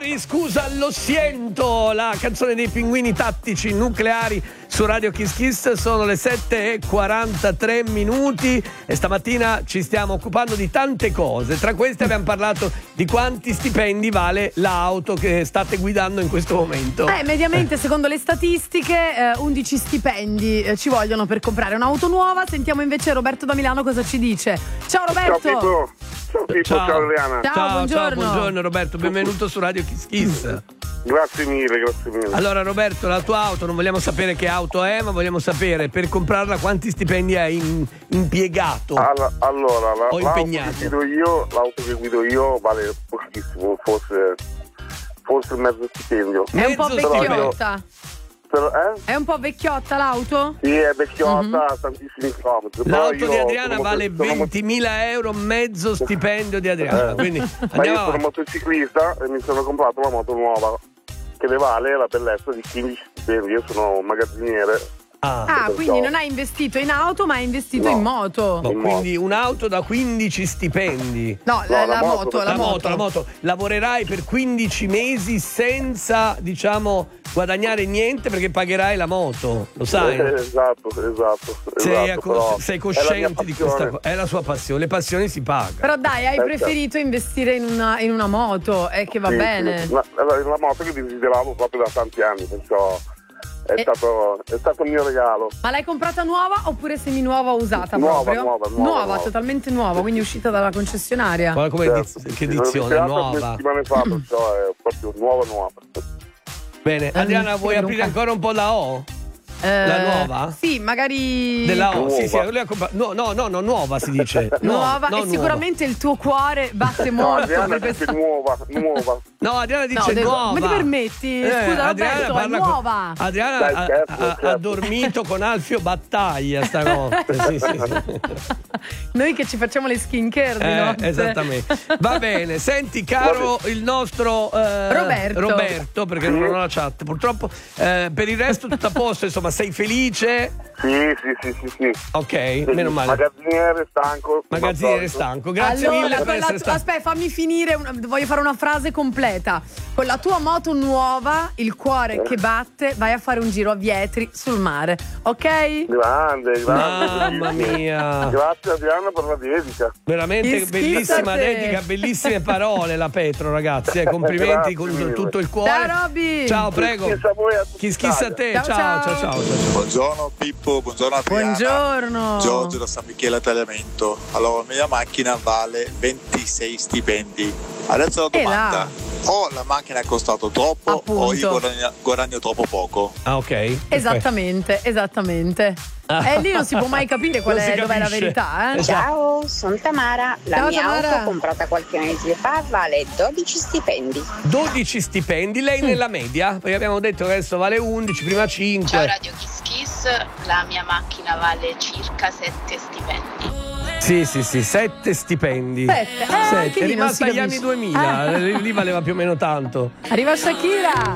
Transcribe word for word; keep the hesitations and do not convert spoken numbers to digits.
Bravi, scusa, lo siento. La canzone dei pinguini tattici nucleari su Radio Kiss Kiss. Sono le sette e quarantatré minuti e stamattina ci stiamo occupando di tante cose. Tra queste abbiamo parlato di quanti stipendi vale l'auto che state guidando in questo momento. Eh, mediamente, secondo le statistiche, eh, undici stipendi eh, ci vogliono per comprare un'auto nuova. Sentiamo invece Roberto da Milano cosa ci dice. Ciao Roberto. Ciao Pippo. Ciao Pippo, ciao, ciao Adriana. Ciao, ciao, buongiorno. ciao, buongiorno Roberto, benvenuto su Radio Kiss Kiss. Grazie mille, grazie mille. Allora Roberto, la tua auto, non vogliamo sapere che auto è, ma vogliamo sapere per comprarla quanti stipendi hai in, impiegato. Alla, allora, la, o l'auto impegnato. che guido io, l'auto che guido io vale pochissimo, forse, forse mezzo stipendio. È un po' Mezzo vecchiotta. Però, eh? È un po' vecchiotta l'auto? Sì, è vecchiotta, Mhm. ha tantissimi chilometri. Però L'auto io di Adriana sono vale moto- sono ventimila euro, mezzo stipendio di Adriana. Eh. Quindi Ma io andiamo sono avanti. motociclista e mi sono comprato una moto nuova che ne vale la bellezza di quindici stipendi. Io sono magazziniere. Ah, Ah, perciò- quindi non hai investito in auto, ma hai investito No. in moto. no, in quindi un'auto da quindici stipendi. No, No, la, la la moto, moto, la la La moto. moto, la moto. Lavorerai per quindici mesi senza, diciamo, guadagnare niente perché pagherai la moto. Lo sai? Eh, esatto, esatto. Sei, esatto, a- però sei è la mia cosciente di questa passione. cosa. È la sua passione. Le passioni si pagano. Però dai, hai Eh, preferito investire in una, in una moto, eh, che va Sì, bene. sì, La, la, la moto che desideravo proprio da tanti anni, perciò è, E- stato, è stato il mio regalo. Ma l'hai comprata nuova oppure seminuova o usata Nuova, proprio? nuova, nuova, nuova. totalmente nuova, quindi uscita dalla concessionaria. Guarda come Certo, diz- sì, che sì, l'ho dizione ritirata due nuova. settimane fa, perciò è proprio nuova nuova. Bene, Adriana, sì, vuoi Luca. aprire ancora un po' la O? Eh, La nuova? Sì, magari Della O, Nuova. sì, sì, lui ha comprato- no, no, no, no, nuova si dice. nuova. no, E nuova. sicuramente il tuo cuore batte No, molto Adriana per dice questa. nuova, nuova. No, Adriana No, dice devo- nuova. come ti permetti? Scusa, Roberto, è parla con- nuova. Adriana Dai, ha, certo, ha- certo. ha dormito con Alfio Battaglia stanotte. Sì, sì, sì. Noi che ci facciamo le skincare di Eh, notte. esattamente. Va bene, senti caro il nostro eh, Roberto. Roberto, perché non ho la chat purtroppo, eh, per il resto tutto a posto, insomma, sei felice? Sì, sì, sì, sì, sì. Ok, Sì, meno male. Magazziniere stanco. Magazziniere come al solito. stanco, grazie Allora, mille con per la essere tu- stato. aspetta, fammi finire, una- voglio fare una frase completa. Con la tua moto nuova, il cuore che batte, vai a fare un giro a Vietri sul mare, ok? Grande, grande. Mamma mia. Grazie Adriana per la dedica. Veramente Ischita bellissima te. dedica, bellissime parole la Petro, ragazzi. Eh, complimenti Grazie con mille. tutto il cuore. Ciao Robby. Ciao, prego. Kiss a voi, a tutti Kiss kiss a te. Ciao, Ciao, ciao. ciao, ciao, ciao, ciao. Buongiorno Pippo, buongiorno Adriana. Buongiorno. Giorgio da San Michele a Tagliamento. Allora, la mia macchina vale ventisei stipendi. Adesso la E domanda: là. o la macchina è costato troppo Appunto. o io guadagno, guadagno troppo poco. Ah, ok. Esattamente, esattamente. E lì non si può mai capire qual Non si è, dov'è la capisce. verità, eh? Ciao, sono Tamara. La Ciao, mia Tamara. auto comprata qualche mese fa vale dodici stipendi. dodici stipendi, lei nella media? Perché abbiamo detto che adesso vale undici, prima cinque. Ciao Radio Kiss Kiss, la mia macchina vale circa sette stipendi. Sì, sì, sì, sette stipendi. Sette. Eh, anche È lì non si rimasta agli capisce. anni duemila, Eh. lì lì valeva più o meno tanto. Arriva Shakira.